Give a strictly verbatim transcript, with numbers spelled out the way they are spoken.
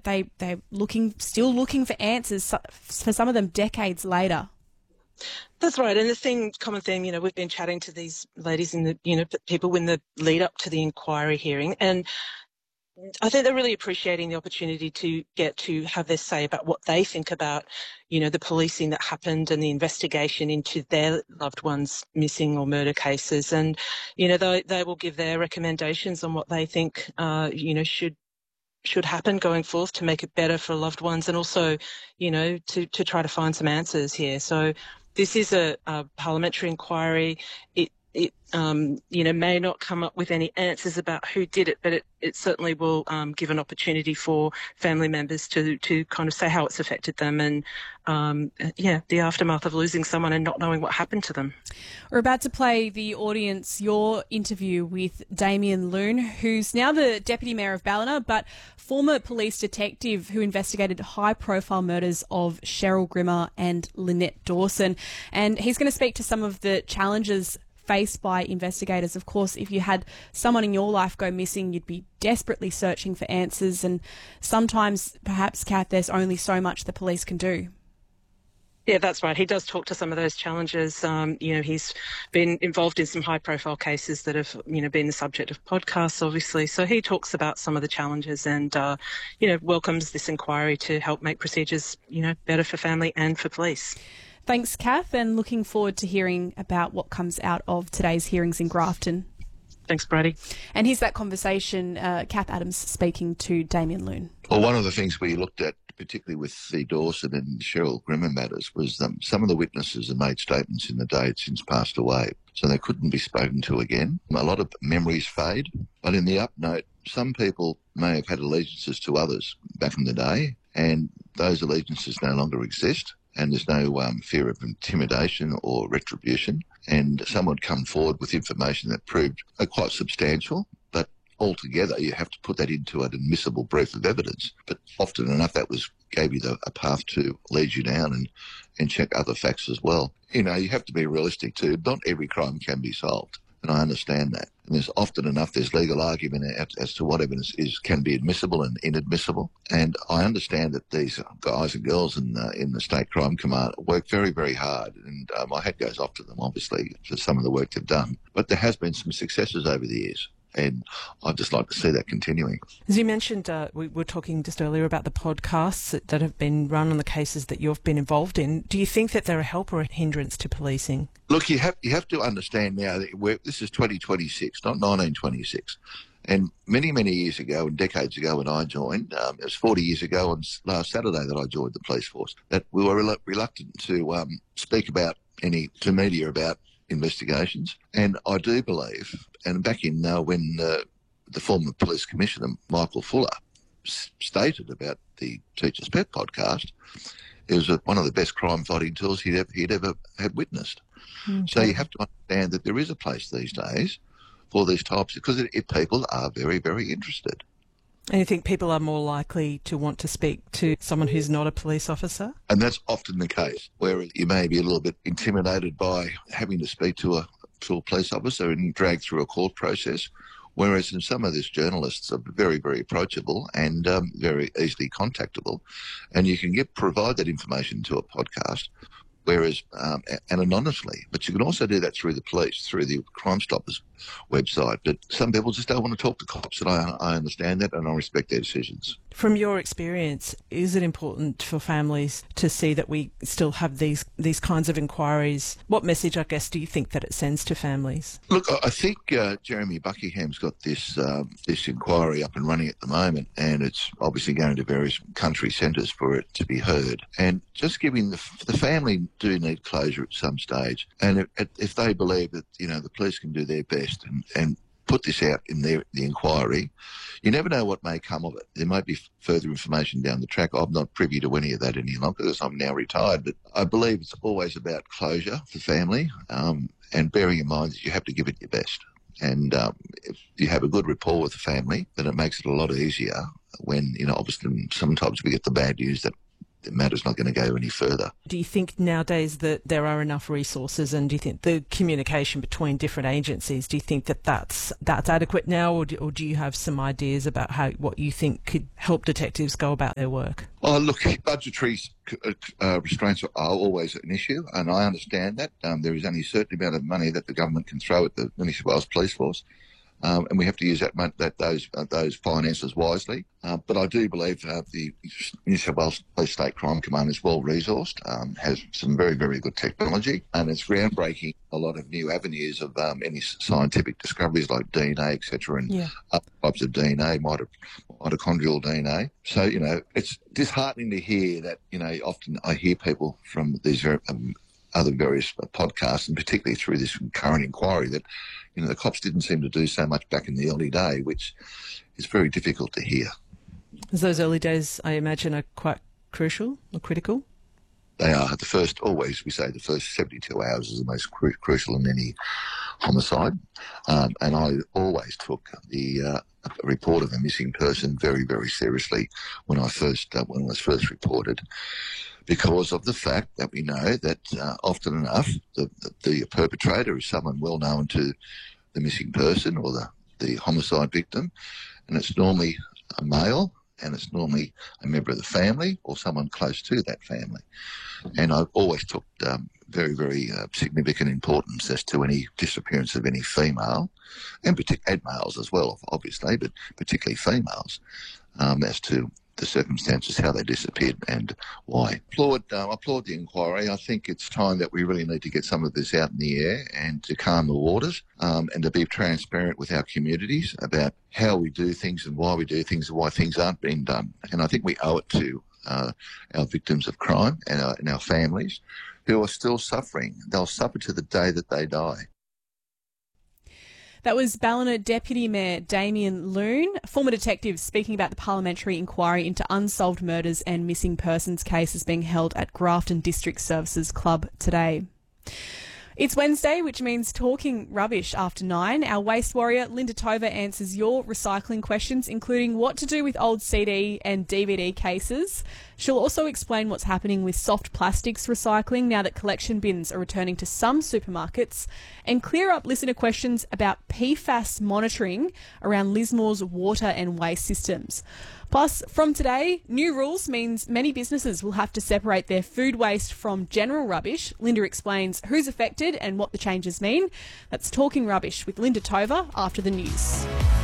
they, they're looking, still looking for answers, for some of them decades later. That's right. And the thing, common theme, you know, we've been chatting to these ladies in the, you know, people in the lead up to the inquiry hearing, and I think they're really appreciating the opportunity to get to have their say about what they think about, you know, the policing that happened and the investigation into their loved ones' missing or murder cases. And, you know, they, they will give their recommendations on what they think, uh, you know, should should happen going forth to make it better for loved ones, and also, you know, to, to try to find some answers here. So this is a, a parliamentary inquiry. It, it um, you know, may not come up with any answers about who did it, but it, it certainly will um, give an opportunity for family members to, to kind of say how it's affected them and, um, yeah, the aftermath of losing someone and not knowing what happened to them. We're about to play the audience your interview with Damien Loon, who's now the Deputy Mayor of Ballina, but former police detective who investigated high-profile murders of Cheryl Grimmer and Lynette Dawson. And he's going to speak to some of the challenges faced by investigators. Of course, if you had someone in your life go missing, you'd be desperately searching for answers, and sometimes, perhaps, Kath, there's only so much the police can do. Yeah, that's right. He does talk to some of those challenges. Um, you know, he's been involved in some high-profile cases that have, you know, been the subject of podcasts, obviously. So he talks about some of the challenges and, uh, you know, welcomes this inquiry to help make procedures, you know, better for family and for police. Thanks, Kath, and looking forward to hearing about what comes out of today's hearings in Grafton. Thanks, Brady. And here's that conversation, uh, Kath Adams speaking to Damien Loon. Well, one of the things we looked at, particularly with the Dawson and Cheryl Grimmer matters, was um, some of the witnesses had made statements in the day had since passed away, so they couldn't be spoken to again. A lot of memories fade, but in the up note, some people may have had allegiances to others back in the day, and those allegiances no longer exist. And there's no um, fear of intimidation or retribution. And someone come forward with information that proved uh, quite substantial, but altogether you have to put that into an admissible brief of evidence. But often enough that was gave you the, a path to lead you down and, and check other facts as well. You know, you have to be realistic too. Not every crime can be solved. And I understand that. And there's often enough, there's legal argument as, as to what evidence is can be admissible and inadmissible. And I understand that these guys and girls in, uh, in the State Crime Command work very, very hard. And uh, my hat goes off to them, obviously, for some of the work they've done. But there has been some successes over the years. And I'd just like to see that continuing. As you mentioned, uh, we were talking just earlier about the podcasts that, that have been run on the cases that you've been involved in. Do you think that they're a help or a hindrance to policing? Look, you have you have to understand now that we're, this is twenty twenty-six, not nineteen twenty-six. And many, many years ago and decades ago when I joined, um, it was forty years ago on last Saturday that I joined the police force, that we were rel- reluctant to um, speak about any, to media about investigations. And I do believe, and back in uh, when uh, the former police commissioner, Michael Fuller, s- stated about the Teacher's Pet podcast, it was a, one of the best crime fighting tools he'd ever, he'd ever had witnessed. Okay. So you have to understand that there is a place these days for these types, because it, it, people are very, very interested. And you think people are more likely to want to speak to someone who's not a police officer? And that's often the case, where you may be a little bit intimidated by having to speak to a, to a police officer and drag through a court process, whereas in some of these journalists are very, very approachable and um, very easily contactable, and you can get provide that information to a podcast, whereas um, and anonymously. But you can also do that through the police, through the Crime Stoppers website. But some people just don't want to talk to cops, and I, I understand that, and I respect their decisions. From your experience, is it important for families to see that we still have these these kinds of inquiries? What message, I guess, do you think that it sends to families? Look, I think uh, Jeremy Buckingham's got this um, this inquiry up and running at the moment, and it's obviously going to various country centres for it to be heard. And just giving the, the family do need closure at some stage, and if, if they believe that, you know, the police can do their best and, and put this out in their, the inquiry, you never know what may come of it. There might be further information down the track. I'm not privy to any of that any longer because I'm now retired, but I believe it's always about closure for family, um, and bearing in mind that you have to give it your best. And um, if you have a good rapport with the family, then it makes it a lot easier when, you know, obviously sometimes we get the bad news that the matter's not going to go any further. Do you think nowadays that there are enough resources, and do you think the communication between different agencies, do you think that that's, that's adequate now, or do, or do you have some ideas about how what you think could help detectives go about their work? Oh, look, budgetary uh, restraints are always an issue, and I understand that. Um, there is only a certain amount of money that the government can throw at the New South Wales Police Force. Um, and we have to use that, that those uh, those finances wisely. Uh, but I do believe uh, the New South Wales Police State Crime Command is well resourced, um, has some very, very good technology, and it's groundbreaking a lot of new avenues of um, any scientific discoveries like D N A, et cetera, and yeah. other types of D N A, mitochondrial D N A. So, you know, it's disheartening to hear that, you know, often I hear people from these very, um, other various podcasts, and particularly through this current inquiry, that, you know, the cops didn't seem to do so much back in the early day, which is very difficult to hear. As those early days, I imagine, are quite crucial or critical? They are. The first, always we say the first seventy-two hours is the most cru- crucial in any homicide. Um, and I always took the uh, report of a missing person very, very seriously when I first, uh, when it was first reported, because of the fact that we know that uh, often enough the, the, the perpetrator is someone well known to the missing person or the, the homicide victim, and it's normally a male, and it's normally a member of the family or someone close to that family. And I've always took um, very, very uh, significant importance as to any disappearance of any female, and, partic- and males as well, obviously, but particularly females, um, as to the circumstances, how they disappeared and why. Applaud, uh, applaud the inquiry. I think it's time that we really need to get some of this out in the air and to calm the waters, um, and to be transparent with our communities about how we do things and why we do things and why things aren't being done. And I think we owe it to uh, our victims of crime and our, and our families who are still suffering. They'll suffer to the day that they die. That was Ballina Deputy Mayor Damien Loon, former detective, speaking about the parliamentary inquiry into unsolved murders and missing persons cases being held at Grafton District Services Club today. It's Wednesday, which means talking rubbish after nine. Our waste warrior, Linda Tova, answers your recycling questions, including what to do with old C D and D V D cases. She'll also explain what's happening with soft plastics recycling now that collection bins are returning to some supermarkets, and clear up listener questions about P FAS monitoring around Lismore's water and waste systems. Plus, from today, new rules means many businesses will have to separate their food waste from general rubbish. Linda explains who's affected and what the changes mean. That's Talking Rubbish with Linda Tova after the news.